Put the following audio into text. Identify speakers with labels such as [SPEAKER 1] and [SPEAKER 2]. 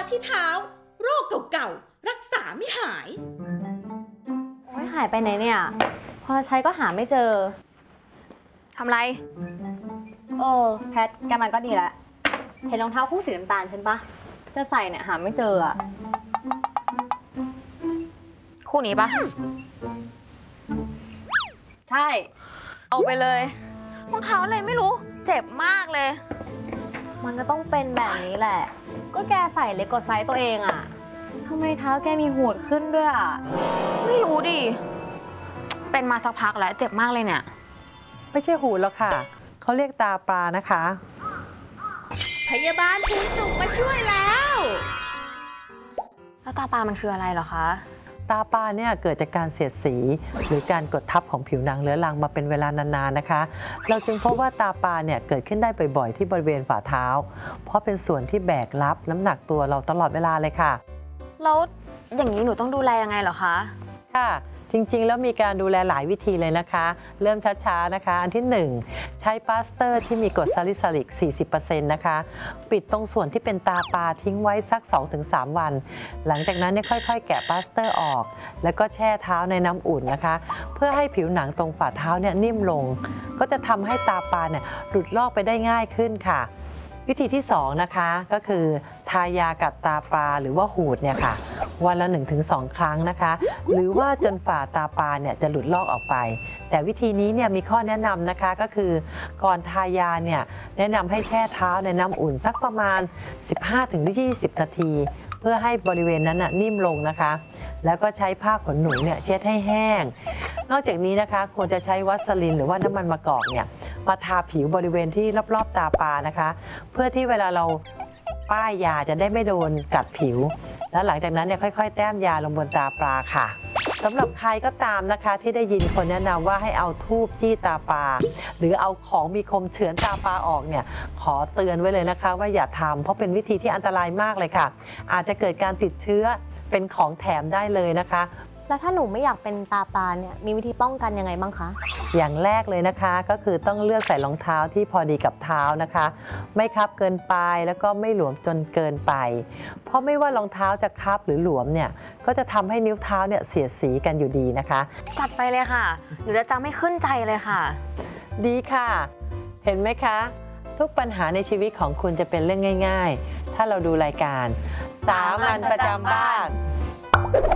[SPEAKER 1] ที่เท้าโรคเก่าๆรักษาไม่หาย
[SPEAKER 2] โอ้ยหายไปไหนเนี่ยพอใช้ก็หาไม่เจอทำไรแพทแกมันก็ดีแล้วเห็นรองเท้าคู่สีน้ำตาลฉันปะจะใส่เนี่ยหาไม่เจออะคู่นี้ปะใช่เอาไปเลยรองเท้าอะไรไม่รู้เจ็บมากเลยมันก็ต้องเป็นแบบนี้แหละก็แกใส่เล็กกว่าไซส์ตัวเองอะทำไมเท้าแกมีหูดขึ้นด้วยอะไม่รู้ดิเป็นมาสักพักแล้วเจ็บมากเลยเนี่ย
[SPEAKER 3] ไม่ใช่หูดหรอกค่ะเขาเรียกตาปลานะคะ
[SPEAKER 1] พยาบาลภูนสุขมาช่วยแล้ว
[SPEAKER 2] แล้วตาปลามันคืออะไรเหรอคะ
[SPEAKER 3] ตาปลาเนี่ยเกิดจากการเสียดสีหรือการกดทับของผิวหนังเรื้อรังมาเป็นเวลานานๆนะคะเราจึงพบว่าตาปลาเนี่ยเกิดขึ้นได้บ่อยๆที่บริเวณฝ่าเท้าเพราะเป็นส่วนที่แบกรับน้ำหนักตัวเราตลอดเวลาเลยค่ะ
[SPEAKER 2] แล้วอย่างนี้หนูต้องดูแลยังไงเหรอคะ
[SPEAKER 3] ค่ะจริงๆแล้วมีการดูแลหลายวิธีเลยนะคะเริ่มช้าๆนะคะอันที่ 1ใช้ปลาสเตอร์ที่มีกรดซาลิซิลิก 40% นะคะปิดตรงส่วนที่เป็นตาปลาทิ้งไว้สัก 2-3 วันหลังจากนั้นเนี่ยค่อยๆแกะปลาสเตอร์ออกแล้วก็แช่เท้าในน้ำอุ่นนะคะเพื่อให้ผิวหนังตรงฝ่าเท้าเนี่ยนิ่มลงก็จะทำให้ตาปลาเนี่ยหลุดลอกไปได้ง่ายขึ้นค่ะวิธีที่2นะคะก็คือทายากัดตาปลาหรือว่าหูดเนี่ยค่ะวันละ 1-2 ครั้งนะคะหรือว่าจนฝ่าตาปลาเนี่ยจะหลุดลอกออกไปแต่วิธีนี้เนี่ยมีข้อแนะนำนะคะก็คือก่อนทายาเนี่ยแนะนำให้แช่เท้าในน้ำอุ่นสักประมาณ 15-20 นาทีเพื่อให้บริเวณนั้นน่ะนิ่มลงนะคะแล้วก็ใช้ผ้าขนหนูเนี่ยเช็ดให้แห้งนอกจากนี้นะคะควรจะใช้วัสลินหรือว่าน้ำมันมะกอกเนี่ยมาทาผิวบริเวณที่รอบๆตาปลานะคะเพื่อที่เวลาเราป้ายยาจะได้ไม่โดนกัดผิวแล้วหลังจากนั้นเนี่ยค่อยๆแต้มยาลงบนตาปลาค่ะสำหรับใครก็ตามนะคะที่ได้ยินคนแนะนำว่าให้เอาธูปจี้ตาปลาหรือเอาของมีคมเฉือนตาปลาออกเนี่ยขอเตือนไว้เลยนะคะว่าอย่าทำเพราะเป็นวิธีที่อันตรายมากเลยค่ะอาจจะเกิดการติดเชื้อเป็นของแถมได้เลยนะคะ
[SPEAKER 2] แล้วถ้าหนูไม่อยากเป็นตาปลาเนี่ยมีวิธีป้องกันยังไงบ้างคะ
[SPEAKER 3] อย่างแรกเลยนะคะก็คือต้องเลือกใส่รองเท้าที่พอดีกับเท้านะคะไม่คับเกินไปแล้วก็ไม่หลวมจนเกินไปเพราะไม่ว่ารองเท้าจะคับหรือหลวมเนี่ยก็จะทำให้นิ้วเท้าเนี่ยเสียดสีกันอยู่ดีนะคะ
[SPEAKER 2] จัดไปเลยค่ะหนูจะจำให้ขึ้นใจเลยค่ะ
[SPEAKER 3] ดีค่ะเห็นไหมคะทุกปัญหาในชีวิตของคุณจะเป็นเรื่องง่ายๆถ้าเราดูรายการสามัญประจำบ้าน